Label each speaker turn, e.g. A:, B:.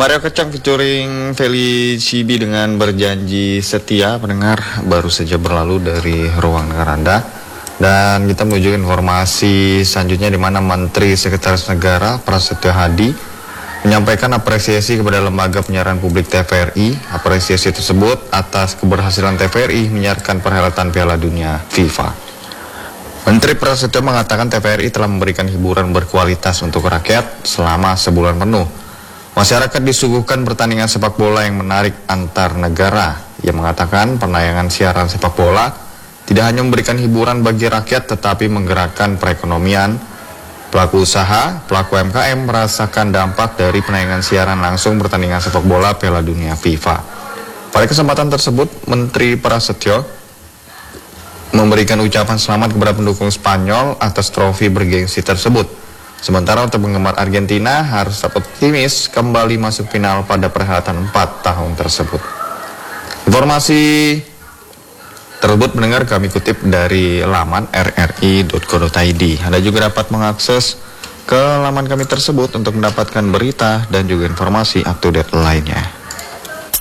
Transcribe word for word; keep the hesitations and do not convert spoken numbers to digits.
A: Mario Kecang featuring Feli Cibi dengan Berjanji Setia. Pendengar, baru saja berlalu dari ruang dengar Anda. Dan kita menuju informasi selanjutnya, di mana Menteri Sekretaris Negara Prasetyo Hadi menyampaikan apresiasi kepada lembaga penyiaran publik T V R I. Apresiasi tersebut atas keberhasilan T V R I menyiarkan perhelatan Piala Dunia FIFA. Menteri Prasetyo mengatakan T V R I telah memberikan hiburan berkualitas untuk rakyat selama sebulan penuh. Masyarakat disuguhkan pertandingan sepak bola yang menarik antar negara. Ia mengatakan penayangan siaran sepak bola tidak hanya memberikan hiburan bagi rakyat, tetapi menggerakkan perekonomian. Pelaku usaha, pelaku U M K M merasakan dampak dari penayangan siaran langsung pertandingan sepak bola Piala Dunia FIFA. Pada kesempatan tersebut, Menteri Prasetyo memberikan ucapan selamat kepada pendukung Spanyol atas trofi bergengsi tersebut. Sementara untuk penggemar Argentina harus tetap optimis kembali masuk final pada perhelatan empat tahun tersebut. Informasi tersebut mendengar kami kutip dari laman r r i dot co dot i d. Anda juga dapat mengakses ke laman kami tersebut untuk mendapatkan berita dan juga informasi up to date lainnya.